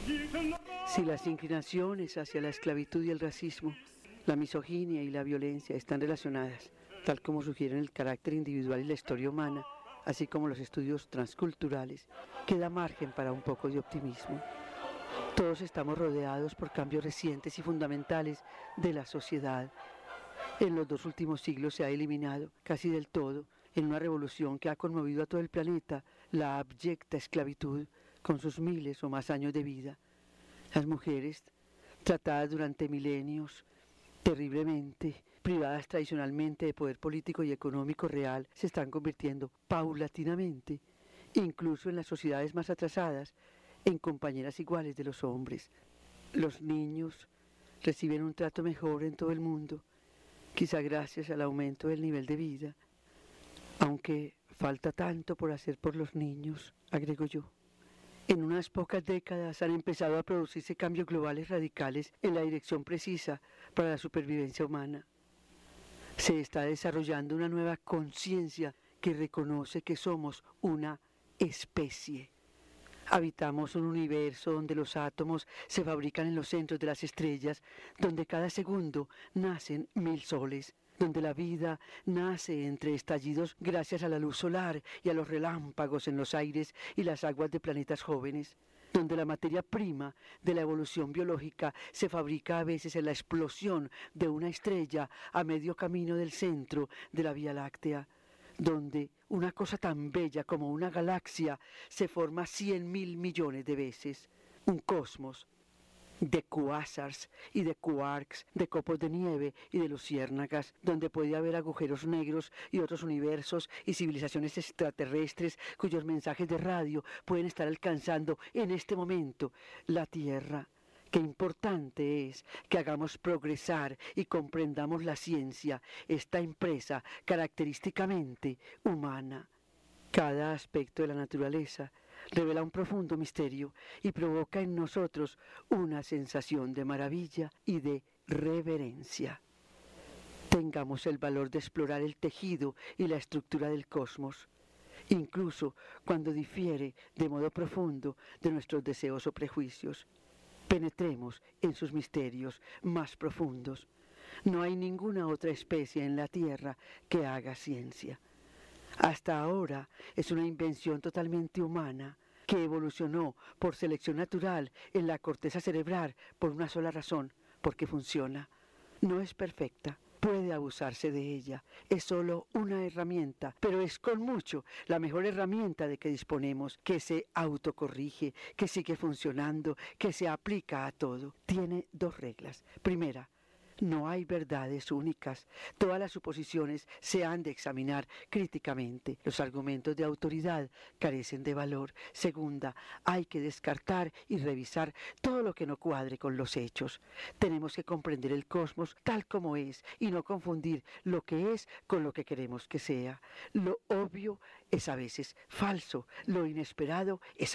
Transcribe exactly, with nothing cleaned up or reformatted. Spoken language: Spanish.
Si las inclinaciones hacia la esclavitud y el racismo, la misoginia y la violencia están relacionadas, tal como sugieren el carácter individual y la historia humana, así como los estudios transculturales, queda margen para un poco de optimismo. Todos estamos rodeados por cambios recientes y fundamentales de la sociedad. En los dos últimos siglos se ha eliminado, casi del todo, en una revolución que ha conmovido a todo el planeta, la abyecta esclavitud, con sus miles o más años de vida. Las mujeres, tratadas durante milenios, terriblemente, privadas tradicionalmente de poder político y económico real, se están convirtiendo paulatinamente, incluso en las sociedades más atrasadas, en compañeras iguales de los hombres. Los niños reciben un trato mejor en todo el mundo, quizá gracias al aumento del nivel de vida, aunque falta tanto por hacer por los niños, agrego yo. En unas pocas décadas han empezado a producirse cambios globales radicales en la dirección precisa para la supervivencia humana. Se está desarrollando una nueva conciencia que reconoce que somos una especie. Habitamos un universo donde los átomos se fabrican en los centros de las estrellas, donde cada segundo nacen mil soles, donde la vida nace entre estallidos gracias a la luz solar y a los relámpagos en los aires y las aguas de planetas jóvenes, donde la materia prima de la evolución biológica se fabrica a veces en la explosión de una estrella a medio camino del centro de la Vía Láctea, donde una cosa tan bella como una galaxia se forma cien mil millones de veces, un cosmos de cuásars y de quarks, de copos de nieve y de luciérnagas, donde puede haber agujeros negros y otros universos y civilizaciones extraterrestres cuyos mensajes de radio pueden estar alcanzando en este momento la Tierra. Qué importante es que hagamos progresar y comprendamos la ciencia, esta empresa característicamente humana. Cada aspecto de la naturaleza revela un profundo misterio y provoca en nosotros una sensación de maravilla y de reverencia. Tengamos el valor de explorar el tejido y la estructura del cosmos, incluso cuando difiere de modo profundo de nuestros deseos o prejuicios. Penetremos en sus misterios más profundos. No hay ninguna otra especie en la Tierra que haga ciencia. Hasta ahora es una invención totalmente humana que evolucionó por selección natural en la corteza cerebral por una sola razón, porque funciona. No es perfecta, puede abusarse de ella, es solo una herramienta, pero es con mucho la mejor herramienta de que disponemos, que se autocorrige, que sigue funcionando, que se aplica a todo. Tiene dos reglas. Primera, no hay verdades únicas. Todas las suposiciones se han de examinar críticamente. Los argumentos de autoridad carecen de valor. Segunda, hay que descartar y revisar todo lo que no cuadre con los hechos. Tenemos que comprender el cosmos tal como es y no confundir lo que es con lo que queremos que sea. Lo obvio es a veces falso, lo inesperado es